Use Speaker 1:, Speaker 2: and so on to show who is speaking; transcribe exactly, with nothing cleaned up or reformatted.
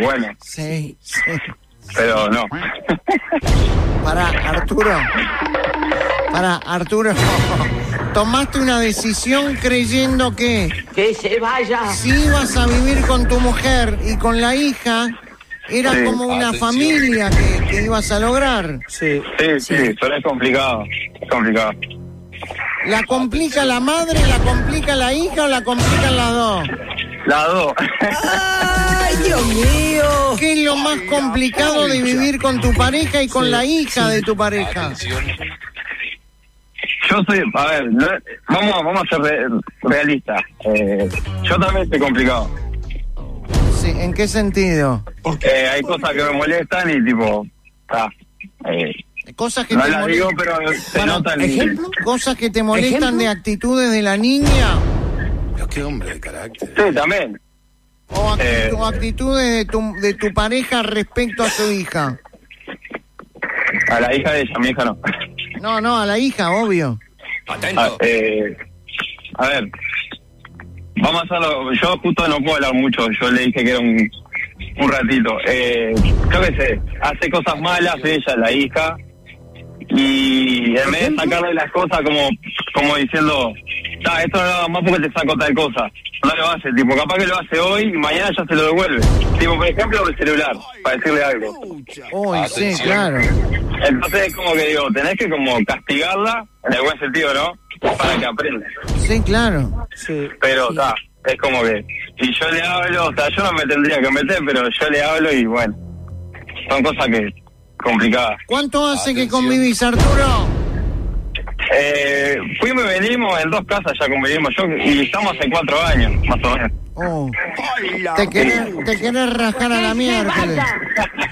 Speaker 1: bueno.
Speaker 2: Sí, sí.
Speaker 1: Pero no.
Speaker 2: Para, Arturo. Para, Arturo. Tomaste una decisión creyendo que...
Speaker 3: ¡Que se vaya!
Speaker 2: Si ibas a vivir con tu mujer y con la hija, era
Speaker 1: Sí.
Speaker 2: como una
Speaker 4: Atención.
Speaker 2: familia que, que ibas a lograr.
Speaker 5: Sí.
Speaker 1: Sí, sí, pero es complicado. Es complicado.
Speaker 2: ¿La complica la madre, la complica la hija o la complican las dos?
Speaker 1: Las dos.
Speaker 3: ¡Ay, Dios mío!
Speaker 2: ¿Qué es lo más complicado de vivir con tu pareja y con
Speaker 5: Sí,
Speaker 2: la hija de tu pareja?
Speaker 4: Atención.
Speaker 1: Yo soy, a ver, no- vamos, vamos a ser re- realistas. Eh, yo también estoy complicado.
Speaker 2: Sí, ¿en qué sentido?
Speaker 1: Eh, hay cosas que me molestan y tipo, ah, eh,
Speaker 2: Cosas que
Speaker 1: no
Speaker 2: te
Speaker 1: las digo,
Speaker 2: molestan.
Speaker 1: pero se
Speaker 2: Bueno,
Speaker 1: notan.
Speaker 3: ¿ejemplo?
Speaker 2: Cosas que te molestan
Speaker 3: ¿Ejemplo?
Speaker 2: de actitudes de la niña
Speaker 4: Pero qué hombre de carácter.
Speaker 1: Sí, también.
Speaker 2: o, actitu-
Speaker 1: Eh.
Speaker 2: o actitudes de tu, de tu pareja respecto a su hija.
Speaker 1: A la hija de ella, a mi hija no.
Speaker 2: No, no, a la hija, obvio.
Speaker 1: Ah,
Speaker 4: Atento.
Speaker 1: eh, a ver, vamos a hacerlo. Yo justo no puedo hablar mucho. Yo le dije que era un, un ratito. Eh, yo qué sé, hace cosas malas ella, la hija, y en vez de sacarle las cosas como como diciendo, "Ta, esto no lo hagas más porque te saco tal cosa", no lo hace. Tipo, capaz que lo hace hoy y mañana ya se lo devuelve. Tipo, por ejemplo, el celular, para decirle algo.
Speaker 2: Uy, sí,
Speaker 4: Atención.
Speaker 2: claro.
Speaker 1: Entonces es como que digo, tenés que como castigarla, en el buen sentido, ¿no? Para que aprenda.
Speaker 2: Sí, claro.
Speaker 5: Sí.
Speaker 1: Pero está, es como que si yo le hablo, o sea, yo no me tendría que meter, pero yo le hablo y bueno, son cosas que complicadas.
Speaker 2: ¿Cuánto hace que
Speaker 4: Atención.
Speaker 2: convivís, Arturo?
Speaker 1: Eh, fuimos y venimos, en dos casas ya convivimos, yo y estamos hace cuatro años, más o menos.
Speaker 2: Oh. Te querés, te querés rajar a la miércoles.